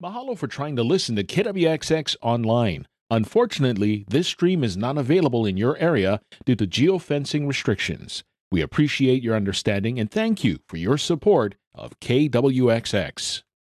Mahalo for trying to listen to KWXX online. Unfortunately, this stream is not available in your area due to geofencing restrictions. We appreciate your understanding and thank you for your support of KWXX.